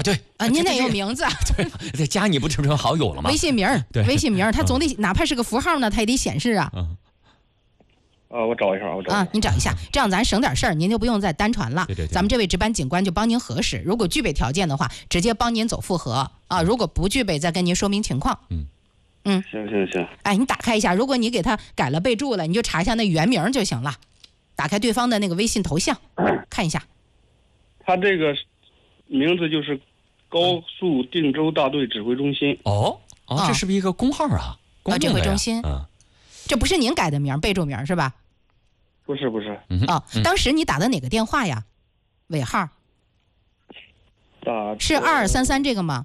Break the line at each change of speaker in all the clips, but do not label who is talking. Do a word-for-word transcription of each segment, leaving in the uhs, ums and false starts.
啊，对
啊，您得有名字。
对，再加你不成成好友了吗？
微信名儿，
对，
微信名儿，它总得、嗯、哪怕是个符号呢，它也得显示啊。
嗯。
啊，我找一下，我找一下
啊，您找一下，这样咱省点事儿，您就不用再单传了。
对对对，
咱们这位值班警官就帮您核实，如果具备条件的话，直接帮您走复核啊；如果不具备，再跟您说明情况。
嗯
嗯，
行行行。
哎，你打开一下，如果你给他改了备注了，你就查一下那原名就行了。打开对方的那个微信头像，看一下。
他这个名字就是高速定州大队指挥中心。
哦哦，这是不是一个工号啊？
啊，指挥中心。
嗯，
这不是您改的名，备注名是吧？
不是不是。
哦，当时你打的哪个电话呀？尾号？
打
是二二三三这个吗？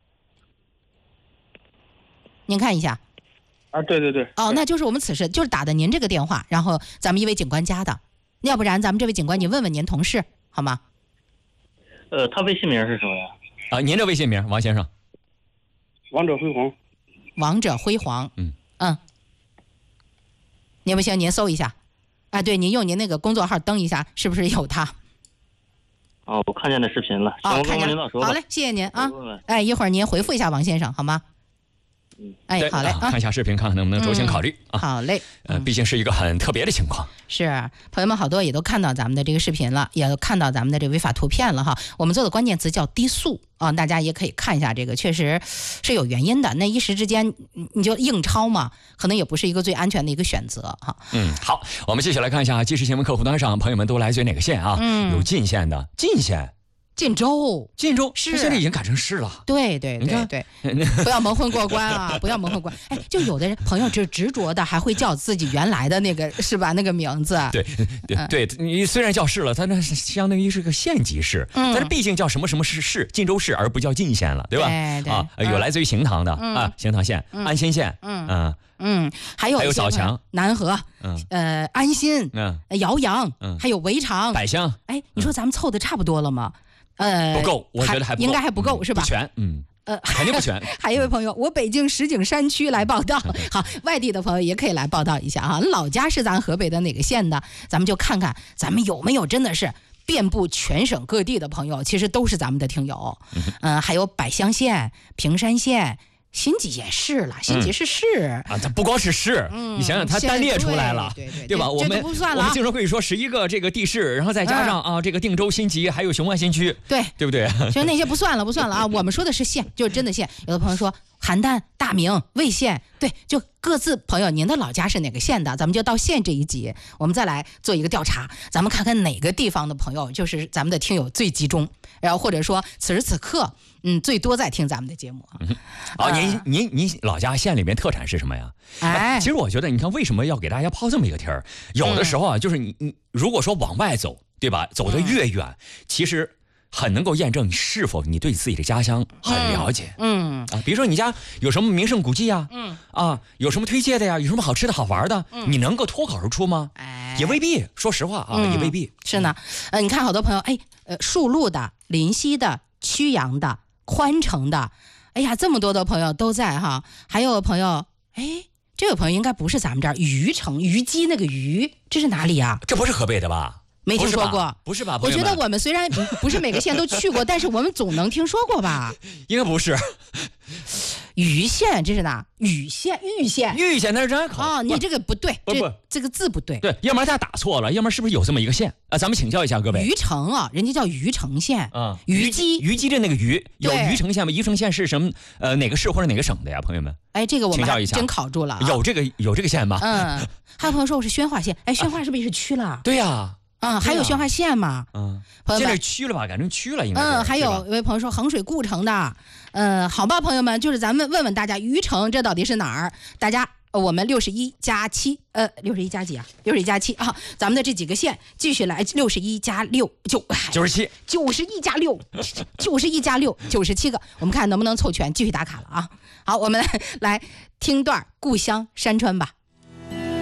您看一下。
啊，对对对。
哦，那就是我们此时就是打的您这个电话，然后咱们一位警官加的，要不然咱们这位警官你问问您同事好吗？
呃，他微信名是什么呀？
啊，您这微信名，王先生。
王者辉煌。
王者辉煌。
嗯
嗯。您不行，您搜一下。哎，对，您用您那个工作号登一下，是不是有他？
哦，我看见那视频了。
哦，
我
看见
了。
好嘞，谢谢您啊
问问。
哎，一会儿您回复一下王先生好吗？
嗯，
哎，好嘞啊，
看一下视频，看看能不能周全考虑、
嗯、啊。好嘞，
呃，毕竟是一个很特别的情况。
是，朋友们好多也都看到咱们的这个视频了，也都看到咱们的这个违法图片了哈。我们做的关键词叫低速啊，大家也可以看一下，这个确实是有原因的。那一时之间你就硬抄嘛，可能也不是一个最安全的一个选择哈。
嗯，好，我们继续来看一下即时新闻客户端上，朋友们都来自于哪个县啊？
嗯，
有晋县的，晋县。
晋州，
晋州
是
现在已经改成市了。
对对对对，不要蒙混过关啊！不要蒙混过关。哎，就有的人朋友就执着的还会叫自己原来的那个是吧？那个名字。
对对、嗯、对，你虽然叫市了，它那相当于是个县级市，嗯、但是毕竟叫什么什么市市，晋州市而不叫晋县了，对吧？
对对
啊，有来自于行唐的、嗯、啊，行唐县、嗯、安新县，
嗯
嗯
嗯，还有
还有枣强、
南河，嗯呃安新，
嗯
姚阳，
嗯，
还有围场、
百乡。
哎，你说咱们凑的差不多了吗？呃，
不够，我觉得还不够，
应该还不够、
嗯、
是吧？
不全，嗯，
呃，
肯定不全。
还有一位朋友，我北京石景山区来报道，好，外地的朋友也可以来报道一下哈。老家是咱河北的哪个县的？咱们就看看咱们有没有真的是遍布全省各地的朋友，其实都是咱们的听友。嗯、呃，还有百乡县、平山县。新集也是了，新集是市、
嗯、啊，它不光是市、嗯，你想想，它单列出来了，
对对 对,
对吧？我们
不算了、啊，
我们经常会说十一个这个地市，然后再加上、嗯、啊这个定州、新集，还有雄安新区，
对
对不对？
其实那些不算了，不算了啊，我们说的是县，就是真的县。有的朋友说邯郸、大名、魏县，对，就各自朋友，您的老家是哪个县的？咱们就到县这一集，我们再来做一个调查，咱们看看哪个地方的朋友就是咱们的听友最集中，然后或者说此时此刻。嗯，最多在听咱们的节目啊。
嗯、啊，您您您老家县里面特产是什么呀？
哎，
其实我觉得，你看为什么要给大家抛这么一个题儿？有的时候啊，嗯、就是你你如果说往外走，对吧？走得越远，嗯、其实很能够验证你是否你对自己的家乡很了解。
嗯,
嗯啊，比如说你家有什么名胜古迹啊，嗯啊，有什么推荐的呀？有什么好吃的好玩的？嗯、你能够脱口而出吗？
哎，
也未必。说实话啊，嗯、也未必。
是呢，呃，你看好多朋友，哎，呃，树路的、临溪的、曲阳的。宽城的，哎呀，这么多的朋友都在哈。还有朋友，哎，这位朋友应该不是咱们这儿虞城虞姬那个虞，这是哪里呀、啊？
这不是河北的吧？
没听说过，
不是吧？
我觉得我们虽然不是每个县都去过，但是我们总能听说过吧？
应该不是。
禹县这是哪？禹县、玉县、
玉县那是张口
哦，你这个不对，
不不，
这个字不对。
对，要不然他打错了，要不然是不是有这么一个县啊？咱们请教一下各位。
虞城啊，人家叫虞城县
啊，
虞姬，
虞姬的那个虞有虞城县吗？虞城县是什么？呃，哪个市或者哪个省的呀？朋友们，
哎，这个我们
请教一下，
真考住了、啊。
有这个有这个县吗？
嗯，还有朋友说我是宣化县，哎，宣化是不是也是区了？
啊、对呀、啊。
嗯，还有宣化县嘛？
嗯，
朋友们，
现在区了吧？改成区了，应该。
嗯，还有一位朋友说衡水故城的，嗯，好吧，朋友们，就是咱们问问大家，虞城这到底是哪儿？大家，我们六十一加七，呃，六十一加几啊？六十一加七啊！咱们的这几个县继续来，六十一加六九
九十七，
九十一加六，九十一加六九十七个，我们看能不能凑全，继续打卡了啊！好，我们来来听段《故乡山川》吧。